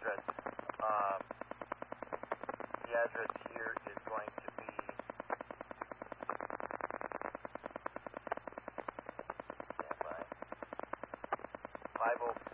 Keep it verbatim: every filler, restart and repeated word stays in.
address. Um, the address here is going to be stand by five oh